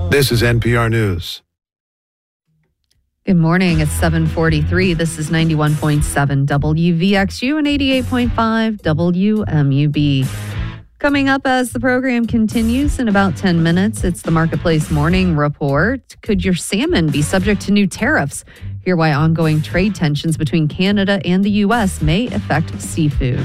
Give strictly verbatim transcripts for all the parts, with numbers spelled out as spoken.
This is N P R News. Good morning. It's seven forty-three. This is ninety-one point seven W V X U and eighty-eight point five W M U B. Coming up as the program continues in about ten minutes, it's the Marketplace Morning Report. Could your salmon be subject to new tariffs? Hear why ongoing trade tensions between Canada and the U S may affect seafood.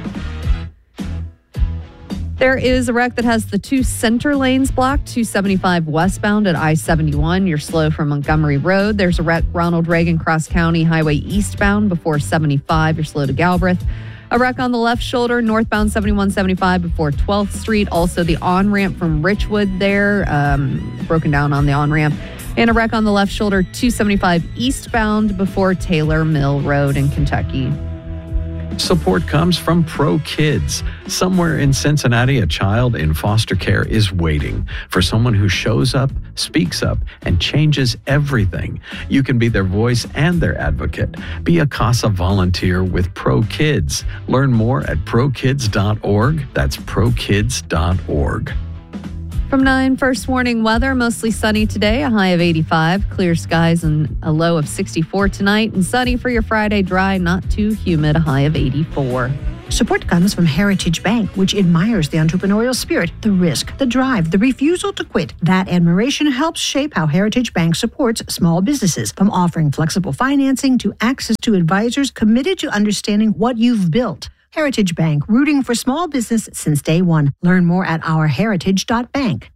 There is a wreck that has the two center lanes blocked, two seventy-five westbound at I seventy-one. You're slow from Montgomery Road. There's a wreck Ronald Reagan Cross County Highway eastbound before seventy-five. You're slow to Galbraith. A wreck on the left shoulder, northbound seventy-one seventy-five before twelfth Street. Also the on-ramp from Richwood there, um, broken down on the on-ramp. And a wreck on the left shoulder, two seventy-five eastbound before Taylor Mill Road in Kentucky. Support comes from Pro Kids. Somewhere in Cincinnati, a child in foster care is waiting for someone who shows up, speaks up, and changes everything. You can be their voice and their advocate. Be a CASA volunteer with Pro Kids. Learn more at pro kids dot org. That's pro kids dot org. From nine, first warning weather, mostly sunny today, a high of eighty-five. Clear skies and a low of sixty-four tonight. And sunny for your Friday, dry, not too humid, a high of eighty-four. Support comes from Heritage Bank, which admires the entrepreneurial spirit, the risk, the drive, the refusal to quit. That admiration helps shape how Heritage Bank supports small businesses, from offering flexible financing to access to advisors committed to understanding what you've built. Heritage Bank, rooting for small business since day one. Learn more at our heritage dot bank.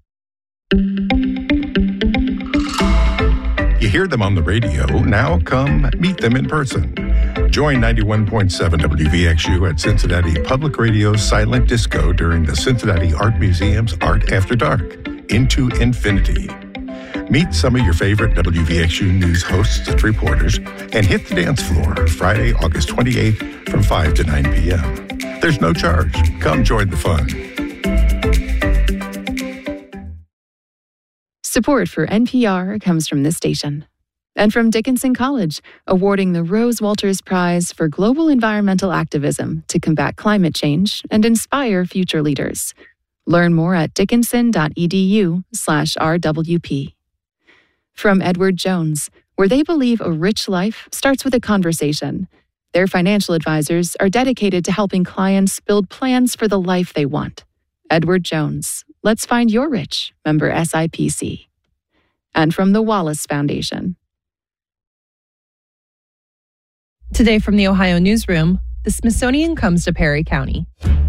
You hear them on the radio. Now come meet them in person. Join ninety-one point seven W V X U at Cincinnati Public Radio's Silent Disco during the Cincinnati Art Museum's Art After Dark, Into Infinity. Meet some of your favorite W V X U news hosts and reporters and hit the dance floor Friday, August twenty-eighth from five to nine p.m. There's no charge. Come join the fun. Support for N P R comes from this station and from Dickinson College, awarding the Rose Walters Prize for Global Environmental Activism to combat climate change and inspire future leaders. Learn more at dickinson dot e d u slash r w p. From Edward Jones, where they believe a rich life starts with a conversation. Their financial advisors are dedicated to helping clients build plans for the life they want. Edward Jones, let's find your rich, member S I P C. And from the Wallace Foundation. Today from the Ohio Newsroom, the Smithsonian comes to Perry County.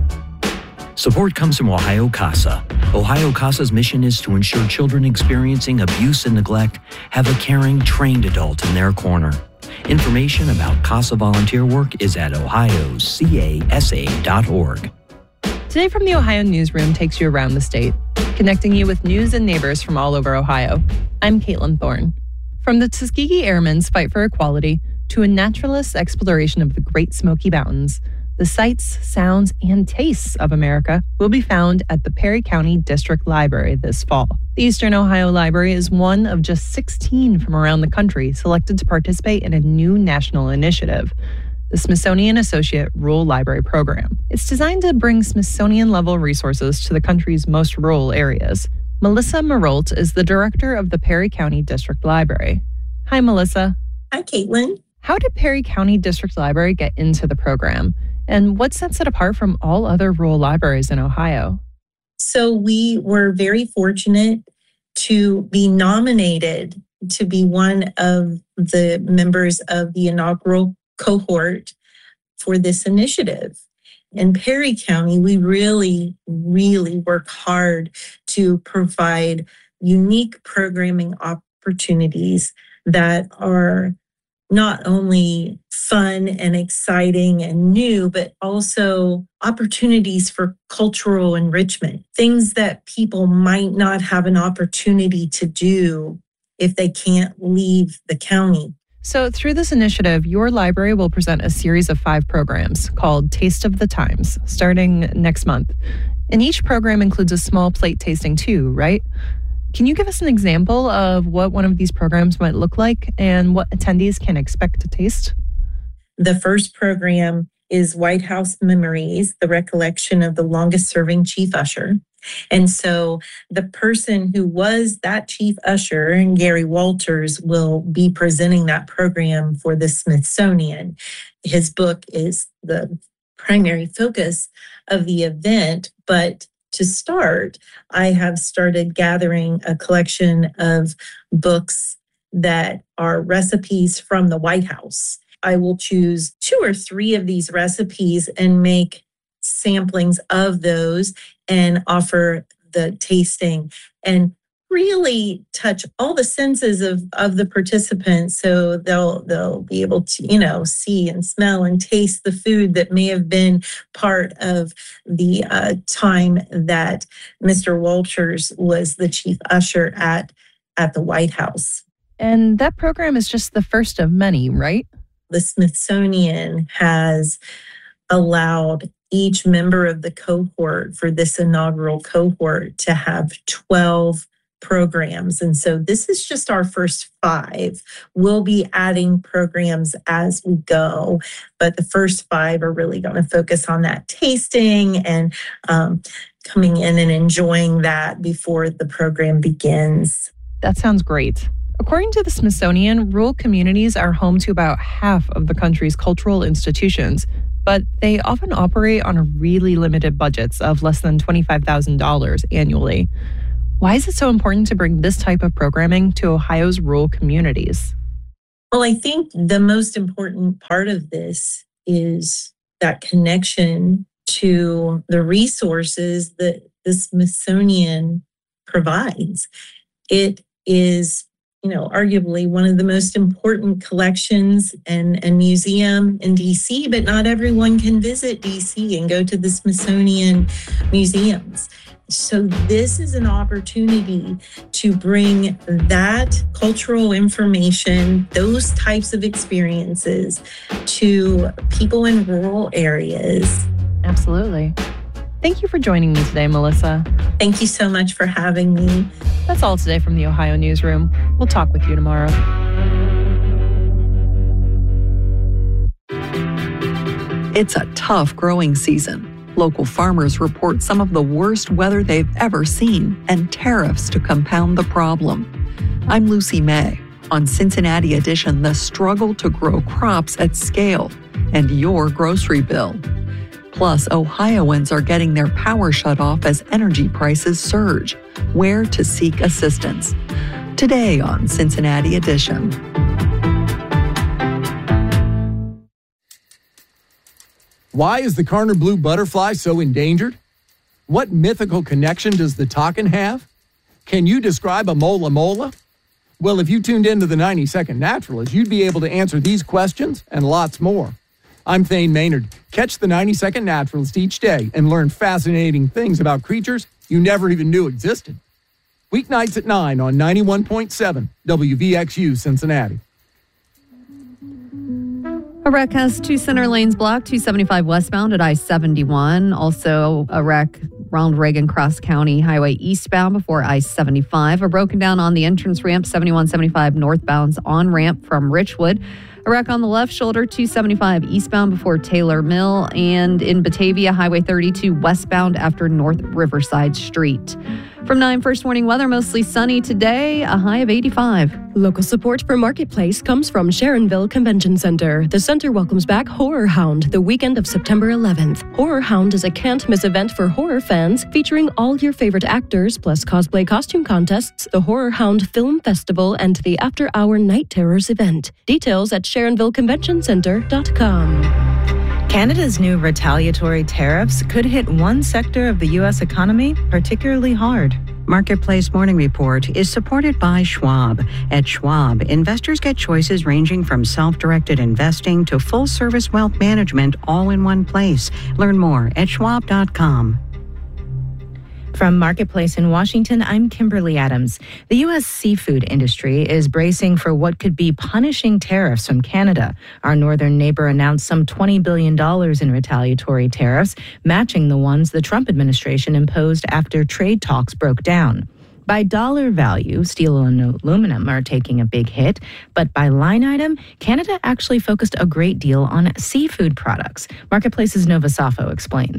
Support comes from Ohio CASA. Ohio CASA's mission is to ensure children experiencing abuse and neglect have a caring, trained adult in their corner. Information about CASA volunteer work is at ohio casa dot org. Today from the Ohio Newsroom takes you around the state, connecting you with news and neighbors from all over Ohio. I'm Caitlin Thorne. From the Tuskegee Airmen's fight for equality to a naturalist's exploration of the Great Smoky Mountains, the sights, sounds, and tastes of America will be found at the Perry County District Library this fall. The Eastern Ohio Library is one of just sixteen from around the country selected to participate in a new national initiative, the Smithsonian Associate Rural Library Program. It's designed to bring Smithsonian-level resources to the country's most rural areas. Melissa Marolt is the director of the Perry County District Library. Hi, Melissa. Hi, Caitlin. How did Perry County District Library get into the program? And what sets it apart from all other rural libraries in Ohio? So we were very fortunate to be nominated to be one of the members of the inaugural cohort for this initiative. In Perry County, we really, really work hard to provide unique programming opportunities that are not only fun and exciting and new, but also opportunities for cultural enrichment, things that people might not have an opportunity to do if they can't leave the county. So through this initiative, your library will present a series of five programs called Taste of the Times, starting next month. And each program includes a small plate tasting too, right? Can you give us an example of what one of these programs might look like and what attendees can expect to taste? The first program is White House Memories, the recollection of the longest-serving chief usher. And so the person who was that chief usher, and Gary Walters, will be presenting that program for the Smithsonian. His book is the primary focus of the event, but to start, I have started gathering a collection of books that are recipes from the White House. I will choose two or three of these recipes and make samplings of those and offer the tasting and really touch all the senses of, of the participants, so they'll they'll be able to, you know, see and smell and taste the food that may have been part of the uh, time that Mister Walters was the chief usher at at the White House. And that program is just the first of many, right? The Smithsonian has allowed each member of the cohort for this inaugural cohort to have twelve programs. And so this is just our first five. We'll be adding programs as we go, but the first five are really going to focus on that tasting and um, coming in and enjoying that before the program begins. That sounds great. According to the Smithsonian, rural communities are home to about half of the country's cultural institutions, but they often operate on a really limited budgets of less than twenty-five thousand dollars annually. Why is it so important to bring this type of programming to Ohio's rural communities? Well, I think the most important part of this is that connection to the resources that the Smithsonian provides. It is, you know, arguably one of the most important collections and, and museum in D C, but not everyone can visit D C and go to the Smithsonian museums. So this is an opportunity to bring that cultural information, those types of experiences to people in rural areas. Absolutely. Thank you for joining me today, Melissa. Thank you so much for having me. That's all today from the Ohio Newsroom. We'll talk with you tomorrow. It's a tough growing season. Local farmers report some of the worst weather they've ever seen and tariffs to compound the problem. I'm Lucy May. On Cincinnati Edition, the struggle to grow crops at scale and your grocery bill. Plus, Ohioans are getting their power shut off as energy prices surge. Where to seek assistance? Today on Cincinnati Edition. Why is the Karner blue butterfly so endangered? What mythical connection does the takin have? Can you describe a mola mola? Well, if you tuned into the ninety second Naturalist, you'd be able to answer these questions and lots more. I'm Thane Maynard. Catch the ninety second Naturalist each day and learn fascinating things about creatures you never even knew existed. Weeknights at nine on ninety-one point seven W V X U Cincinnati. A wreck has two center lanes blocked, two seventy-five westbound at I seventy-one. Also, a wreck Ronald Reagan Cross County Highway eastbound before I seventy-five. A broken down on the entrance ramp, seventy-one seventy-five northbound's on ramp from Richwood. A wreck on the left shoulder, two seventy-five eastbound before Taylor Mill. And in Batavia, Highway thirty-two westbound after North Riverside Street. From nine, first morning weather, mostly sunny today, a high of eighty-five. Local support for Marketplace comes from Sharonville Convention Center. The center welcomes back Horror Hound the weekend of September eleventh. Horror Hound is a can't-miss event for horror fans featuring all your favorite actors, plus cosplay costume contests, the Horror Hound Film Festival, and the after-hour Night Terrors event. Details at sharonville convention center dot com. Canada's new retaliatory tariffs could hit one sector of the U S economy particularly hard. Marketplace Morning Report is supported by Schwab. At Schwab, investors get choices ranging from self-directed investing to full-service wealth management all in one place. Learn more at schwab dot com. From Marketplace in Washington, I'm Kimberly Adams. The U S seafood industry is bracing for what could be punishing tariffs from Canada. Our northern neighbor announced some twenty billion dollars in retaliatory tariffs, matching the ones the Trump administration imposed after trade talks broke down. By dollar value, steel and aluminum are taking a big hit, but by line item, Canada actually focused a great deal on seafood products. Marketplace's Nova Safo explains.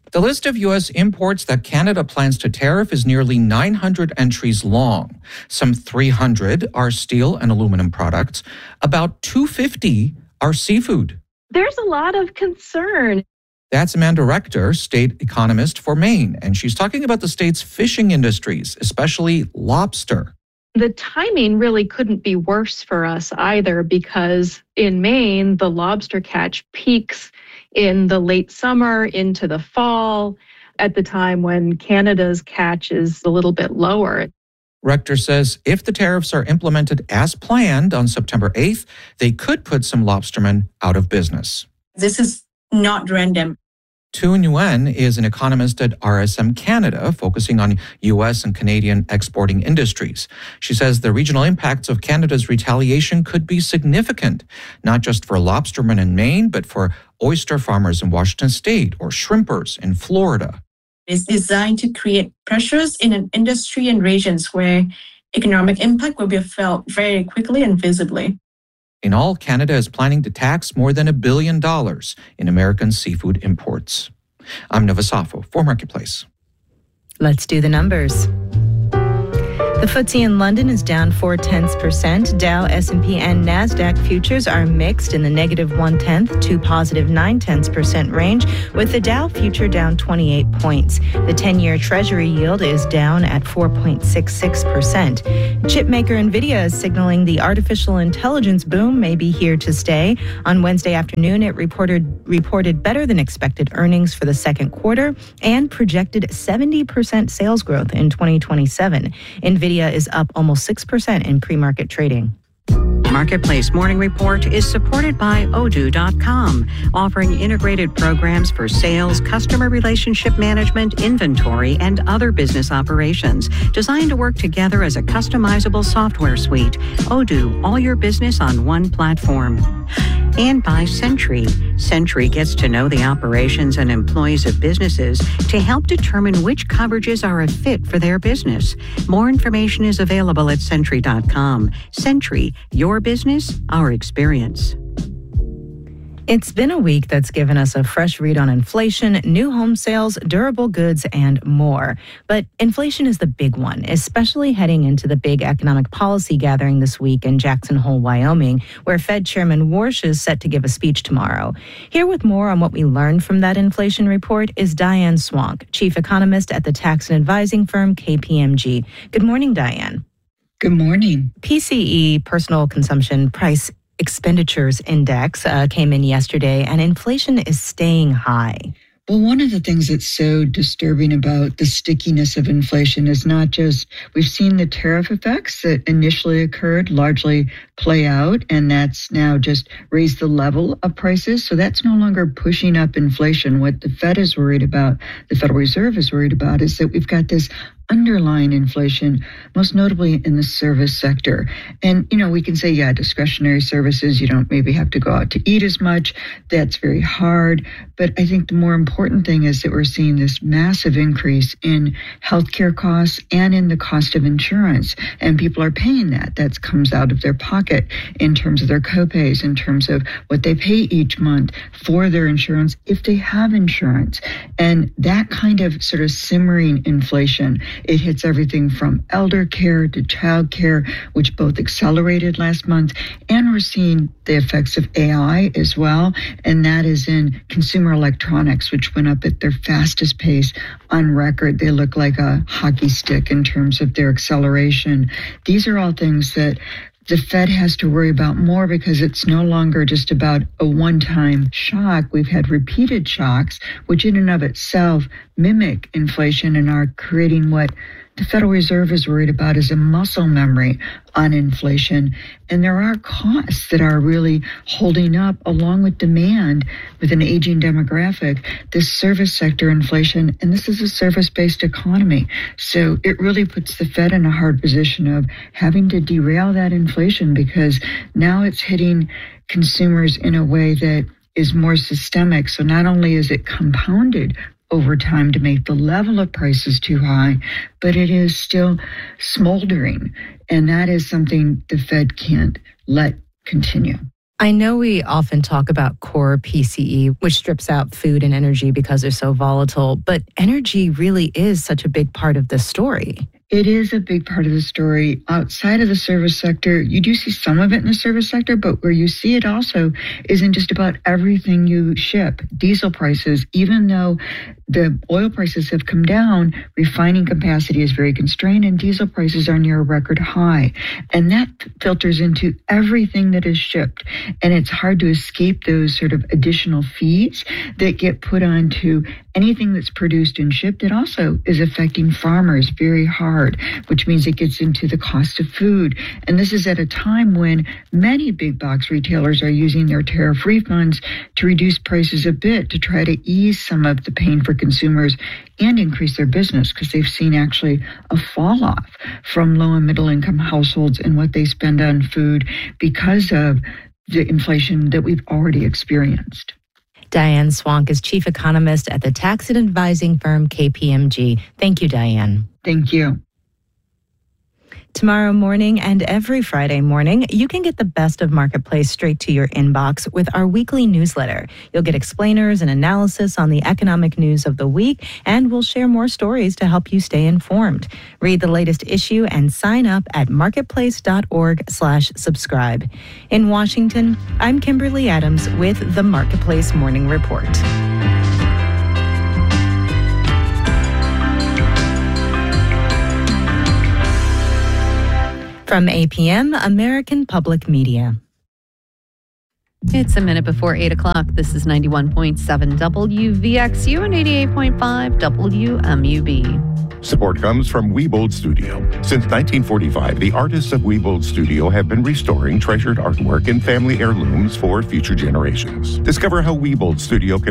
The list of U S imports that Canada plans to tariff is nearly nine hundred entries long. Some three hundred are steel and aluminum products. About two hundred fifty are seafood. There's a lot of concern. That's Amanda Rector, state economist for Maine, and she's talking about the state's fishing industries, especially lobster. The timing really couldn't be worse for us either, because in Maine, the lobster catch peaks in the late summer into the fall, at the time when Canada's catch is a little bit lower. Rector says if the tariffs are implemented as planned on September eighth, they could put some lobstermen out of business. This is not random. Tu Nguyen is an economist at R S M Canada, focusing on U S and Canadian exporting industries. She says the regional impacts of Canada's retaliation could be significant, not just for lobstermen in Maine, but for oyster farmers in Washington State or shrimpers in Florida. It's designed to create pressures in an industry and regions where economic impact will be felt very quickly and visibly. In all, Canada is planning to tax more than a billion dollars in American seafood imports. I'm Nova Safo for Marketplace. Let's do the numbers. The F T S E in London is down four tenths percent. Dow, S and P, and NASDAQ futures are mixed in the negative one tenth to positive nine tenths percent range, with the Dow future down twenty-eight points. The ten-year Treasury yield is down at four point six six percent. Chipmaker NVIDIA is signaling the artificial intelligence boom may be here to stay. On Wednesday afternoon, it reported reported better than expected earnings for the second quarter and projected seventy percent sales growth in twenty twenty-seven. NVIDIA is up almost six percent in pre-market trading. Marketplace Morning Report is supported by Odoo dot com, offering integrated programs for sales, customer relationship management, inventory, and other business operations, designed to work together as a customizable software suite. Odoo, all your business on one platform. And by Sentry. Sentry gets to know the operations and employees of businesses to help determine which coverages are a fit for their business. More information is available at Sentry dot com. Sentry, your business, our experience. It's been a week that's given us a fresh read on inflation, new home sales, durable goods, and more. But inflation is the big one, especially heading into the big economic policy gathering this week in Jackson Hole, Wyoming, where Fed Chairman Warsh is set to give a speech tomorrow. Here with more on what we learned from that inflation report is Diane Swank, Chief Economist at the tax and advising firm K P M G. Good morning, Diane. Good morning. P C E, Personal Consumption Price Expenditures Index, uh, came in yesterday, and inflation is staying high. Well, one of the things that's so disturbing about the stickiness of inflation is not just we've seen the tariff effects that initially occurred largely play out, and that's now just raised the level of prices. So that's no longer pushing up inflation. What the Fed is worried about, the Federal Reserve is worried about, is that we've got this underlying inflation, most notably in the service sector. And, you know, we can say, yeah, discretionary services, you don't maybe have to go out to eat as much. That's very hard. But I think the more important thing is that we're seeing this massive increase in healthcare costs and in the cost of insurance. And people are paying that. That comes out of their pocket in terms of their copays, in terms of what they pay each month for their insurance, if they have insurance. And that kind of sort of simmering inflation, it hits everything from elder care to child care, which both accelerated last month. And we're seeing the effects of A I as well. And that is in consumer electronics, which went up at their fastest pace on record. They look like a hockey stick in terms of their acceleration. These are all things that the Fed has to worry about more, because it's no longer just about a one-time shock. We've had repeated shocks, which in and of itself mimic inflation and are creating what the Federal Reserve is worried about is a muscle memory on inflation. And there are costs that are really holding up along with demand with an aging demographic, this service sector inflation, and this is a service-based economy. So it really puts the Fed in a hard position of having to derail that inflation, because now it's hitting consumers in a way that is more systemic. So not only is it compounded over time to make the level of prices too high, but it is still smoldering. And that is something the Fed can't let continue. I know we often talk about core P C E, which strips out food and energy because they're so volatile, but energy really is such a big part of this story. It is a big part of the story. Outside of the service sector, you do see some of it in the service sector, but where you see it also is in just about everything you ship. Diesel prices, even though the oil prices have come down, refining capacity is very constrained and diesel prices are near a record high. And that filters into everything that is shipped. And it's hard to escape those sort of additional fees that get put onto anything that's produced and shipped. It also is affecting farmers very hard, which means it gets into the cost of food. And this is at a time when many big box retailers are using their tariff refunds to reduce prices a bit to try to ease some of the pain for consumers and increase their business, because they've seen actually a fall off from low and middle income households and what they spend on food because of the inflation that we've already experienced. Diane Swank is chief economist at the tax and advising firm K P M G. Thank you, Diane. Thank you. Tomorrow morning and every Friday morning, you can get the best of Marketplace straight to your inbox with our weekly newsletter. You'll get explainers and analysis on the economic news of the week, and we'll share more stories to help you stay informed. Read the latest issue and sign up at marketplace.org slash subscribe. In Washington, I'm Kimberly Adams with the Marketplace Morning Report. From A P M, American Public Media. It's a minute before eight o'clock. This is ninety-one point seven W V X U and eighty-eight point five W M U B. Support comes from Wiebold Studio. Since nineteen forty-five, the artists of Wiebold Studio have been restoring treasured artwork and family heirlooms for future generations. Discover how Wiebold Studio can